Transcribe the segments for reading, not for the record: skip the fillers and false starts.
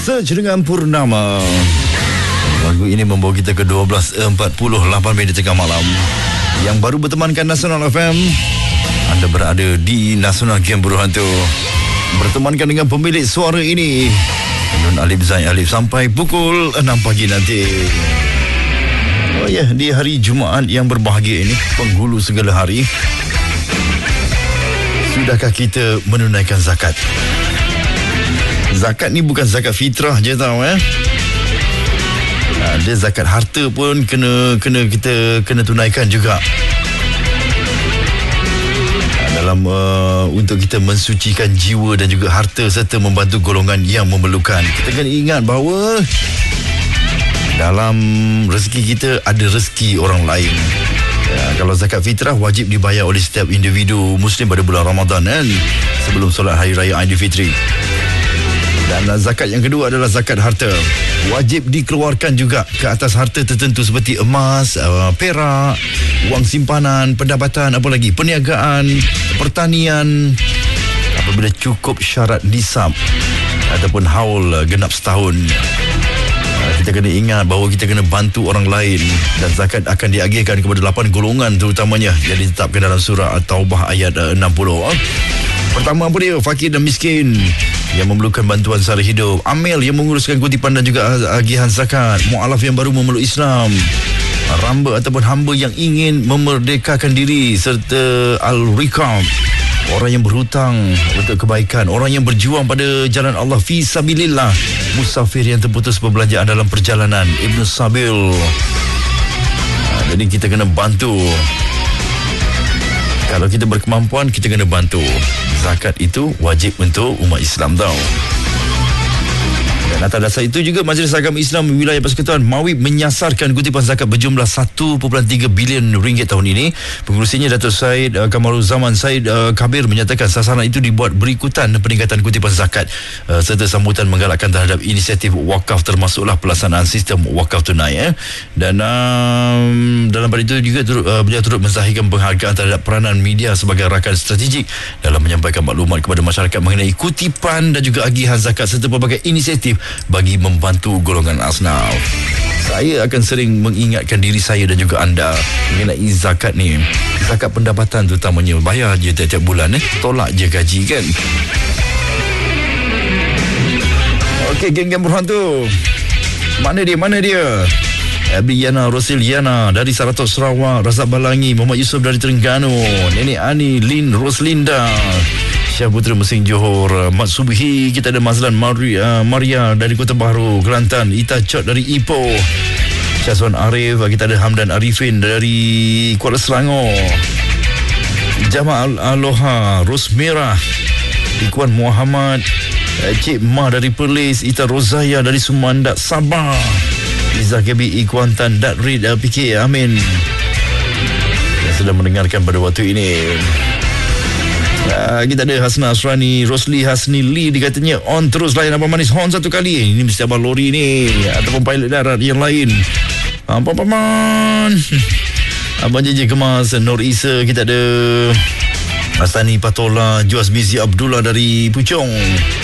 Search dengan Purnama. Lagu ini membawa kita ke 12.48 minit tengah malam. Yang baru bertemankan Nasional FM, anda berada di Nasional Game Buruh Hantu. Bertemankan dengan pemilik suara ini, Nun Alif Zain Alif, sampai pukul 6 pagi nanti. Oh ya, di hari Jumaat yang berbahagia ini, penghulu segala hari, sudahkah kita menunaikan zakat? Zakat ni bukan zakat fitrah je tau dia zakat harta pun kita tunaikan juga. Dalam untuk kita mensucikan jiwa dan juga harta serta membantu golongan yang memerlukan. Kita kena ingat bahawa dalam rezeki kita ada rezeki orang lain. Kalau zakat fitrah wajib dibayar oleh setiap individu Muslim pada bulan Ramadan sebelum solat Hari Raya Aidilfitri. Dan zakat yang kedua adalah zakat harta. Wajib dikeluarkan juga ke atas harta tertentu seperti emas, perak, wang simpanan, pendapatan, apa lagi, perniagaan, pertanian, apabila cukup syarat nisab ataupun haul genap setahun. Kita kena ingat bahawa kita kena bantu orang lain, dan zakat akan diagihkan kepada 8 golongan terutamanya yang ditetapkan dalam surah At-Taubah ayat 60. Pertama apa dia? Fakir dan miskin yang memerlukan bantuan sara hidup, amil yang menguruskan kutipan dan juga agihan zakat, mu'alaf yang baru memeluk Islam, ramba ataupun hamba yang ingin memerdekakan diri, serta al-riqab, orang yang berhutang untuk kebaikan, orang yang berjuang pada jalan Allah fi sabilillah, musafir yang terputus perbelanjaan dalam perjalanan, Ibn Sabil. Jadi kita kena bantu. Kalau kita berkemampuan, kita kena bantu. Zakat itu wajib untuk umat Islam tau. Dan atas dasar itu juga Majlis Agama Islam Wilayah Persekutuan Mawib menyasarkan kutipan zakat berjumlah 1.3 bilion ringgit tahun ini. Pengurusinya Datuk Syed Kamaruzzaman Syed Kabir menyatakan sasaran itu dibuat berikutan peningkatan kutipan zakat serta sambutan menggalakkan terhadap inisiatif wakaf, termasuklah pelaksanaan sistem wakaf tunai. Dan dalam pada itu juga beliau turut menzahirkan penghargaan terhadap peranan media sebagai rakan strategik dalam menyampaikan maklumat kepada masyarakat mengenai kutipan dan juga agihan zakat serta pelbagai inisiatif bagi membantu golongan asnaf. Saya akan sering mengingatkan diri saya dan juga anda mengenai zakat ni. Zakat pendapatan terutamanya, bayar je tiap-tiap bulan tolak je gaji kan. Okey, geng-geng berhantu. Mana dia? Abiana Rosiliana dari Saratok Sarawak, Razak Balangi, Muhammad Yusof dari Terengganu, Nenek Ani, Lin Roslinda, Syah Putera Mesing Johor, Mat Subhi, kita ada Mazlan Maria dari Kota Baru, Kelantan, Ita Chot dari Ipoh, Syazwan Arif, kita ada Hamdan Arifin dari Kuala Selangor, Jamal Aloha, Rosmira, Ikuan Muhammad, Cik Ma dari Perlis, Ita Rozaya dari Sumandak, Sabah, Izzah Kebi, Kuantan, Datrid, PK, Amin yang sedang mendengarkan pada waktu ini. Kita ada Hasna Asrani, Rosli Hasni Lee, dikatanya on terus layan Abang Manis horn satu kali. Ini mesti abang lori ni ataupun pilot darat yang lain. Paman Abang JJ Kemas, Nur Isa, kita ada Astani Patola, Juas Mizi Abdullah dari Puchong,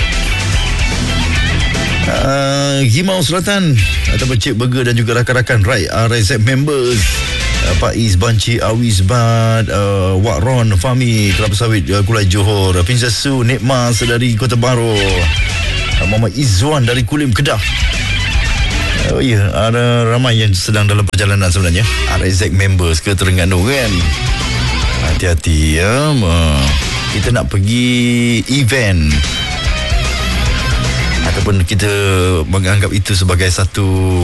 Gimau Selatan ataupun Cik Burger dan juga rakan-rakan RIZ members, Pak Is Banci, Awis Bad, Wak Ron, Fahmi, Kelapa Sawit, Kulai Johor, Princess Su, Nikmas dari Kota Baru, Muhammad Izzuan dari Kulim, Kedah. Oh ya, ada ramai yang sedang dalam perjalanan sebenarnya, RIZ members ke Terengganu kan. Hati-hati ya, kita nak pergi event ataupun kita menganggap itu sebagai satu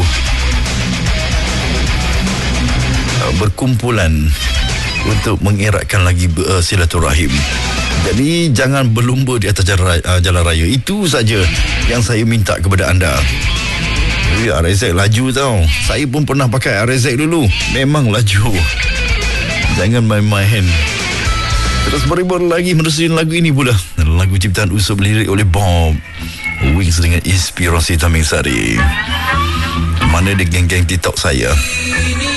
berkumpulan untuk mengeratkan lagi silaturahim. Jadi jangan berlumba di atas jalan raya. Itu saja yang saya minta kepada anda. RZ laju tau. Saya pun pernah pakai RZ dulu. Memang laju. Jangan main-main. Terus baru lagi menerusin lagu ini pula. Lagu ciptaan Usop, lirik oleh Bob Wings dengan inspirasi Taming Sari. Mana dia geng-geng TikTok saya?